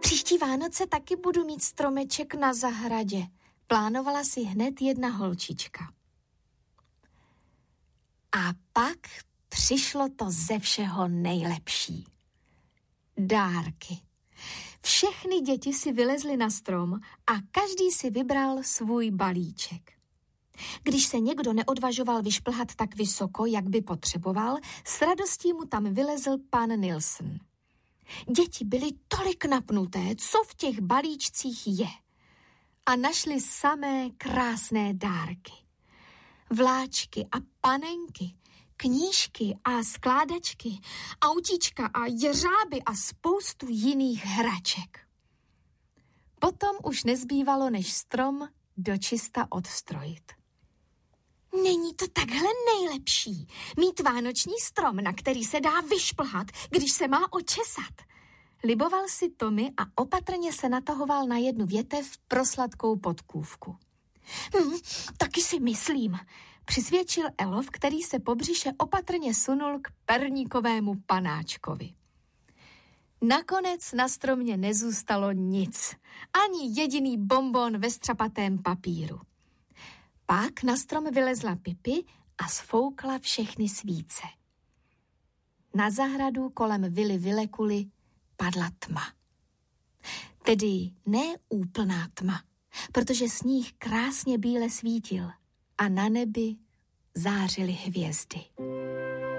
Příští Vánoce taky budu mít stromeček na zahradě, plánovala si hned jedna holčička. A pak přišlo to ze všeho nejlepší. Dárky. Všechny děti si vylezly na strom a každý si vybral svůj balíček. Když se někdo neodvažoval vyšplhat tak vysoko, jak by potřeboval, s radostí mu tam vylezl pan Nilsson. Děti byly tolik napnuté, co v těch balíčcích je. A našli samé krásné dárky. Vláčky a panenky, knížky a skládačky, autíčka a jeřáby a spoustu jiných hraček. Potom už nezbývalo, než strom dočista odstrojit. Není to takhle nejlepší, mít vánoční strom, na který se dá vyšplhat, když se má očesat. Liboval si Tommy a opatrně se natahoval na jednu větev pro sladkou podkůvku. Taky si myslím, přisvědčil Elf, který se po břiše opatrně sunul k perníkovému panáčkovi. Nakonec na stromě nezůstalo nic, ani jediný bonbon ve střapatém papíru. Pak na strom vylezla Pipi a sfoukla všechny svíce. Na zahradu kolem vily Vilekuly padla tma. Tedy ne úplná tma, protože sníh krásně bíle svítil a na nebi zářily hvězdy.